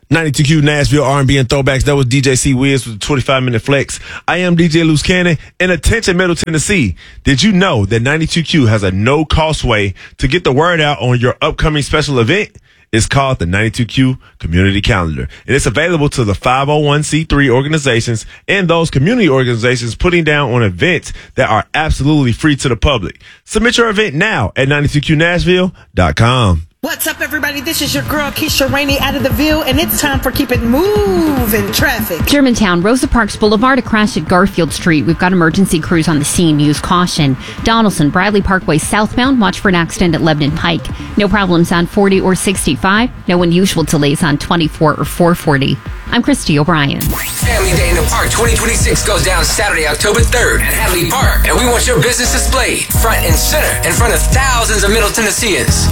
92Q Nashville R&B and Throwbacks. That was DJ C. Wiz with the 25-minute flex. I am DJ Loose Cannon. And attention, Middle Tennessee. Did you know that 92Q has a no-cost way to get the word out on your upcoming special event? It's called the 92Q Community Calendar. And it's available to the 501c3 organizations and those community organizations putting down on events that are absolutely free to the public. Submit your event now at 92qnashville.com. What's up, everybody? This is your girl, Keisha Rainey, out of the Ville, and it's time for Keep It Moving Traffic. Germantown, Rosa Parks Boulevard, a crash at Garfield Street. We've got emergency crews on the scene. Use caution. Donaldson, Bradley Parkway southbound. Watch for an accident at Lebanon Pike. No problems on 40 or 65. No unusual delays on 24 or 440. I'm Christy O'Brien. Family Day in the Park 2026 goes down Saturday, October 3rd at Hadley Park, and we want your business displayed front and center in front of thousands of Middle Tennesseans.